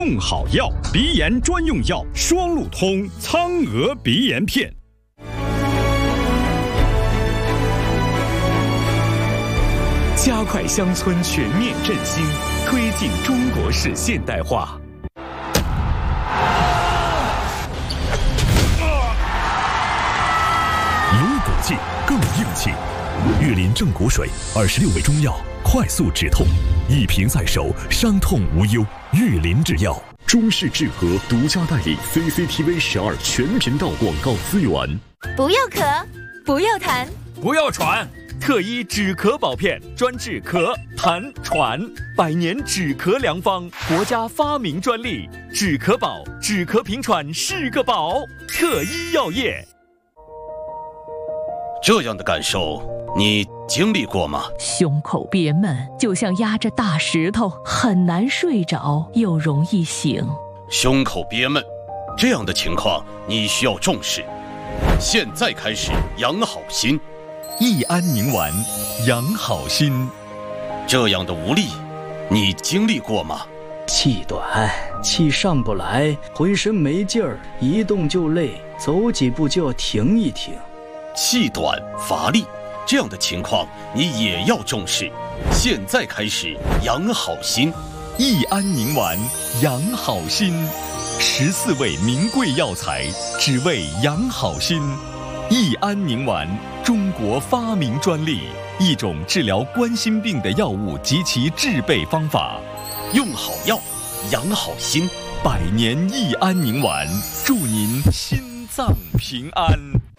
用好药，鼻炎专用药双鹿通苍鹅鼻炎片。 加快乡村全面振兴，推进中国式现代化。 有骨气，更硬气。玉林正骨水，26味中药，快速止痛，一瓶在手，伤痛无忧。玉林制药，中式治和独家代理 CCTV12全频道广告资源。 不要咳，不要痰， 不要喘。特医止咳宝片，专治咳、痰、喘，100年止咳良方，国家发明专利。止咳宝，止咳平喘是个宝。特医药业。 这样的感受，你经历过吗？ 胸口憋闷，就像压着大石头，很难睡着，又容易醒。 胸口憋闷，这样的情况你需要重视。现在开始养好心。 益安宁丸，养好心。 这样的无力，你经历过吗？ 气短，气上不来，浑身没劲儿，一动就累，走几步就要停一停。 气短乏力，这样的情况你也要重视。现在开始养好心。 益安宁丸，养好心。14味名贵药材，只为养好心。益安宁丸，中国发明专利，一种治疗冠心病的药物及其制备方法。 用好药，养好心。 100年益安宁丸，祝您心脏平安。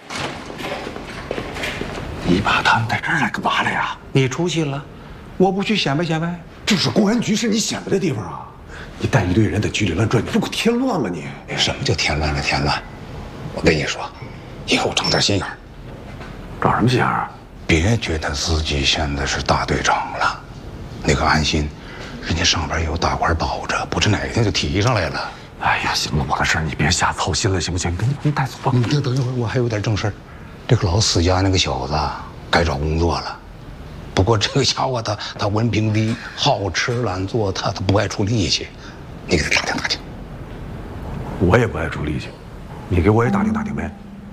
你把他们带这儿来干嘛来呀？ 你出去了，我不去显摆显摆？ 这是公安局，是你显摆的地方啊！你带一堆人在局里乱转，你不给添乱吗你？ 什么叫添乱了？添乱！我跟你说，以后长点心眼儿。 长什么心眼儿？ 别觉得自己现在是大队长了，那个安心，人家上边有大官保着，不知哪天就提上来了。 哎呀，行了，我的事儿你别瞎操心了，行不行？你带走吧。 你等一会儿，我还有点正事儿。这个老司家那个小子该找工作了，不过这个家伙他文凭低，好吃懒做，他不爱出力气，你给他打听打听。 我也不爱出力气，你给我也打听打听呗。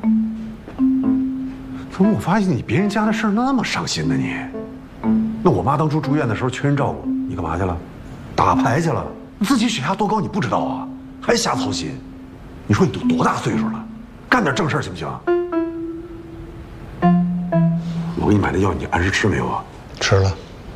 怎么我发现你别人家的事儿那么上心呢你？那我妈当初住院的时候缺人照顾，你干嘛去了？打牌去了？自己血压多高你不知道啊？还瞎操心？你说你都多大岁数了，干点正事儿行不行？我给你买的药，你按时吃没有啊？ 吃了。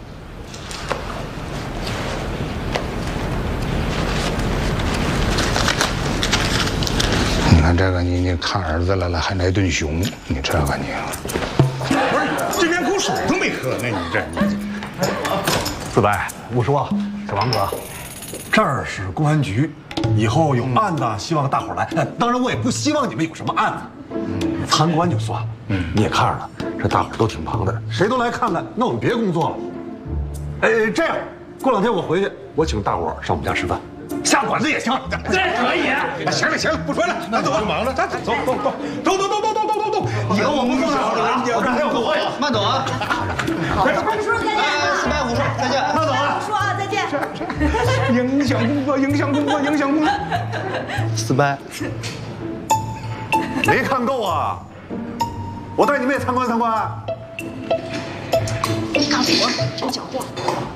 你看这个，你看儿子来了还来顿熊，你这个你， 不是这连口水都没喝呢，你这。 四白，5叔，是王哥，这儿是公安局，以后有案子希望大伙儿来。当然我也不希望你们有什么案子，参观就算了。你也看着了。这大伙都挺忙的，谁都来看看，那我们别工作了。哎，这样，过2天我回去，我请大伙上我们家吃饭，下馆子也行。 这可以。行了行了，不说了，那走，忙了，走。以后我不做大伙了，我这还有个活呀。慢走啊！ 五叔再见。 4拜5叔再见。慢走啊！ 五叔啊，再见。 影响工作。 4拜， 没看够啊！我带你们也参观参观。 你告诉我，这脚垫。